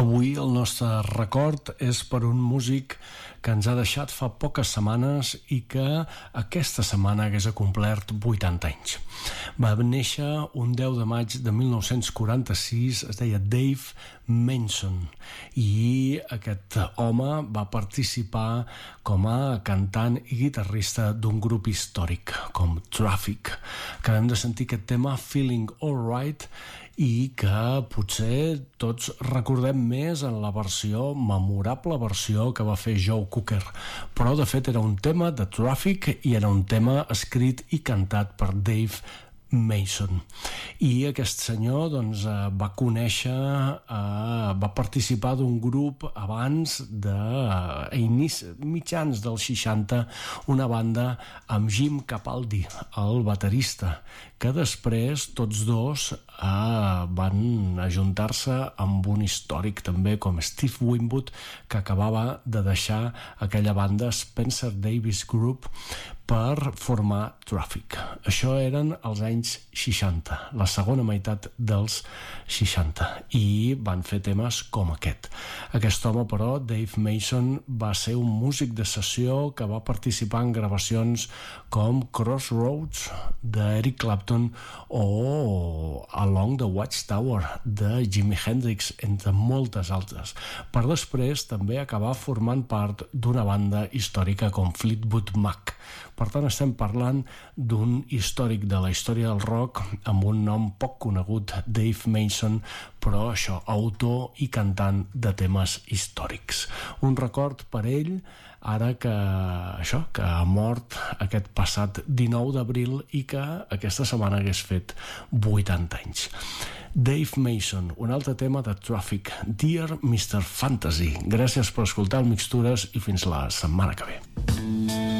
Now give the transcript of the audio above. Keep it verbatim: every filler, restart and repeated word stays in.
Avui el nostre record és per un músic que ens ha deixat fa poques setmanes i que aquesta setmana hagués complert vuitanta anys. Va néixer un deu de maig de mil nou-cents quaranta-sis, es deia Dave Mason, i aquest home va participar com a cantant i guitarrista d'un grup històric com Traffic. Acabem de sentir aquest tema Feeling Alright i que potser tots recordem més en la versió, memorable versió que va fer Joe Cocker, però de fet era un tema de Traffic i era un tema escrit i cantat per Dave Mason. I aquest senyor doncs, va conèixer, eh, va participar d'un grup abans de eh, inici, mitjans dels seixanta, una banda amb Jim Capaldi, el baterista, que després tots dos eh, van ajuntar-se amb un històric també com Steve Winwood, que acabava de deixar aquella banda Spencer Davis Group per formar Traffic. Això eren els anys seixanta, la segona meitat dels seixanta, i van fer temes com aquest. Aquest home, però, Dave Mason, va ser un músic de sessió que va participar en gravacions com Crossroads d'Eric Clapton o Along the Watchtower de Jimi Hendrix, entre moltes altres, per després també acabar formant part d'una banda històrica com Fleetwood Mac. Per tant, estem parlant d'un històric de la història del rock amb un nom poc conegut, Dave Mason, però això, autor i cantant de temes històrics. Un record per ell, ara que això, que ha mort aquest passat dinou d'abril i que aquesta setmana hagués fet vuitanta anys. Dave Mason, un altre tema de Traffic, Dear mister Fantasy. Gràcies per escoltar el Mixtures i fins la setmana que ve.